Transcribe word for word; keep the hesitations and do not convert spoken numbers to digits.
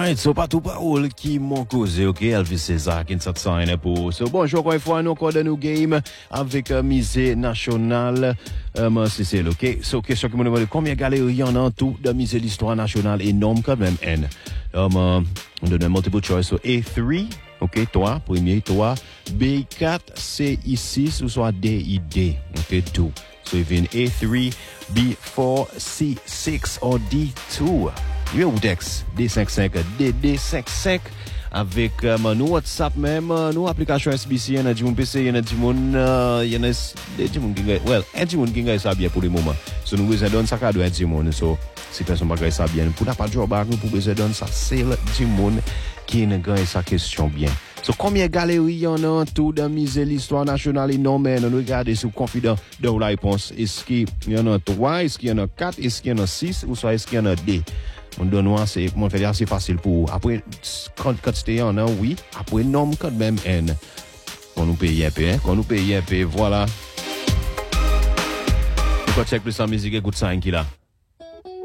Alright, so pas tout parole qui m'ont causé, ok? Elvis César qui ne s'en pour. So bonjour encore une fois, nous encore de nous game avec uh, Musée National. Um, c'est c'est ok? So question qui me demande combien de galeries il y en a en tout de Musée d'Histoire Nationale énorme quand même N. Um, uh, on donne un multiple choice. So A trois, ok? trois, premier, trois. B quatre, C I six ou soit D I D, ok? deux. So even A trois, B four, C six or D two. Yo Dex D cinquante-cinq D D cinquante-cinq avec euh, nous WhatsApp même euh, nous application S B C y en a du monde P C y en a du monde y en a du monde qui well un du monde qui gagne ça bien pour le moment so nous besoin donner ça cadeau un du monde so si personne pas gagne ça bien pour n'a pas de job nous pour besoin donner ça c'est le du monde qui ne gagne sa question bien. So combien de galeries y en a en tout dans Musée l'Histoire Nationale énorme nous regarder sur confident de la réponse est-ce qu'il y en a trois est-ce qu'il y en a quatre est-ce qu'il y en a six ou soit est-ce qu'il y en a deux. Mon donnois, c'est, mon fait assez facile pour, après, quand, quand c'était en un, oui, après, non, quand même, N. Quand nous payons un peu, hein, quand nous payons un peu, voilà. Pourquoi check plus en musique, écoute ça, un qui là.